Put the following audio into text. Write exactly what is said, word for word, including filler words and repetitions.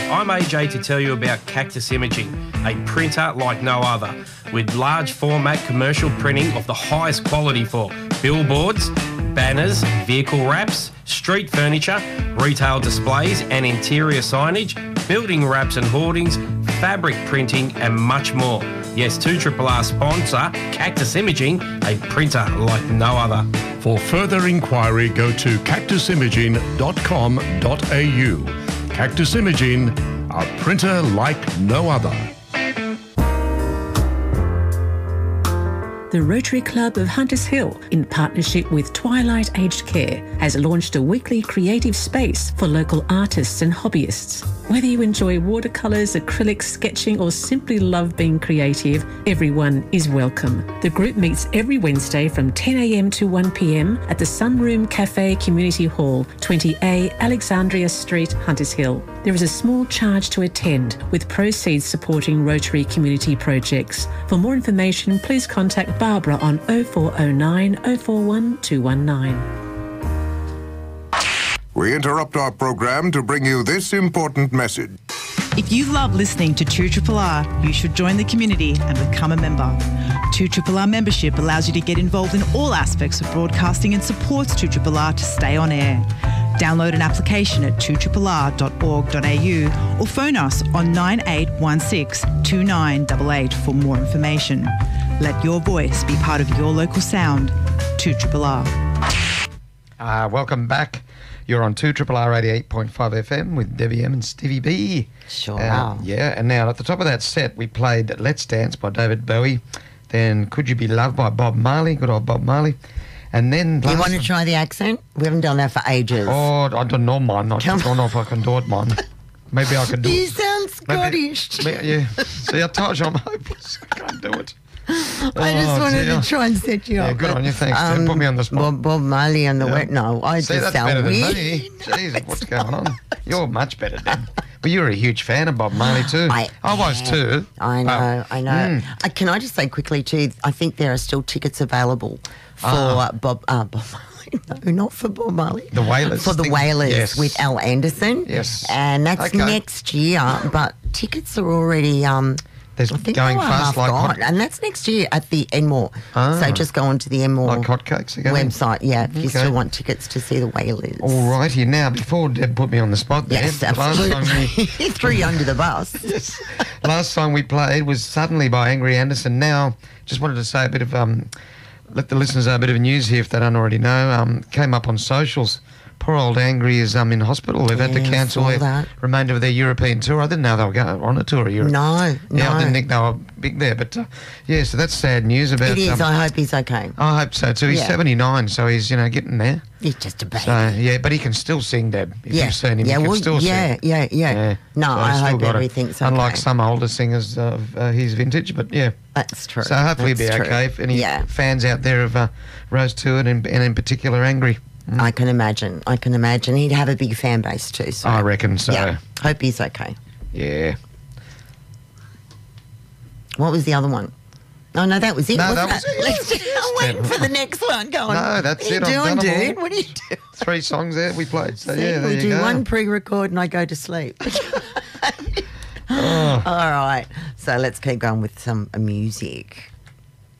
I'm A J to tell you about Cactus Imaging, a printer like no other, with large format commercial printing of the highest quality for billboards, banners, vehicle wraps, street furniture, retail displays and interior signage, building wraps and hoardings, fabric printing and much more. Yes, two R R R sponsor, Cactus Imaging, a printer like no other. For further inquiry, go to cactus imaging dot com dot a u. Cactus Imaging, a printer like no other. The Rotary Club of Hunters Hill, in partnership with Twilight Aged Care, has launched a weekly creative space for local artists and hobbyists. Whether you enjoy watercolours, acrylics, sketching or simply love being creative, everyone is welcome. The group meets every Wednesday from ten a m to one p m at the Sunroom Cafe Community Hall, twenty A Alexandria Street, Hunters Hill. There is a small charge to attend, with proceeds supporting Rotary community projects. For more information, please contact Barbara on oh four oh nine, oh four one, two one nine. We interrupt our program to bring you this important message. If you love listening to two R R R, you should join the community and become a member. two R R R membership allows you to get involved in all aspects of broadcasting and supports two R R R to stay on air. Download an application at two R R R dot org dot a u or phone us on nine eight one six, two nine eight eight for more information. Let your voice be part of your local sound. two R R R. Uh, welcome back. You're on two R R R eighty-eight point five F M with Debbie M and Stevie B. Sure. Uh, yeah, and now at the top of that set, we played Let's Dance by David Bowie. Then Could You Be Loved by Bob Marley, good old Bob Marley. And then... Do you want to try the accent? We haven't done that for ages. Oh, I don't know mine. I don't know if I can do it, mine. Maybe I can do you it. You sound Scottish. Maybe, yeah. See, I told you I'm hopeless. I can't do it. I oh, just wanted dear. to try and set you yeah, up. good on you. Thanks. Um, Put me on the spot. Bob, Bob Marley and the yeah. wet. No, I See, just that's better sound than weird. me. Jeez, what's going on? You're much better, Deb. But you're a huge fan of Bob Marley too. I, I was too. I know, oh. I know. Mm. Uh, can I just say quickly too, I think there are still tickets available for Oh. Bob, uh, Bob Marley. No, not for Bob Marley. The Wailers. For the thing. Wailers Yes. with Al Anderson. Yes. And that's Okay. next year, but tickets are already... Um, There's I think going they were fast half like gone, hot- and that's next year at the Enmore. Ah. So just go on to the Enmore Like hotcakes again? website. Yeah, if you Okay. still want tickets to see the Wailers. All righty. Now, before Deb put me on the spot there, Yes, the last absolutely. time we, He threw you under the bus. yes, last time we played was Suddenly by Angry Anderson. Now, just wanted to say a bit of, um, let the listeners know a bit of news here if they don't already know. Um, came up on socials. Poor old Angry is um, in hospital. They've had to Yeah, I cancel saw their that. remainder of their European tour. I didn't know they were going on a tour of Europe. No, Yeah, no. I didn't think they were big there. But, uh, yeah, so that's sad news about... It is. Um, I hope he's okay. I hope so too. He's Yeah. seventy-nine, so he's, you know, getting there. He's just a baby. So, yeah, but he can still sing, Deb. If yeah, you've seen him, yeah, he can well, still yeah, sing. yeah, yeah, Yeah. No, So I he's still hope got it. everything's okay. Unlike some older singers of uh, his vintage, but yeah. That's true. So hopefully That's he'll be true. okay. If any Yeah. fans out there of uh, Rose Stewart and, and in particular Angry. Mm. I can imagine. I can imagine. He'd have a big fan base too. So I reckon so. yeah, hope he's okay. Yeah. What was the other one? Oh no, that was it. No, wasn't that was it? it. Let's just, I'm waiting for the next one. Go on. No, that's what it. Are you I've doing, done them dude? all. What are you doing? Three songs there we played. So, See, yeah, there we you do go. one pre-record and I go to sleep. Oh. All right. So let's keep going with some music.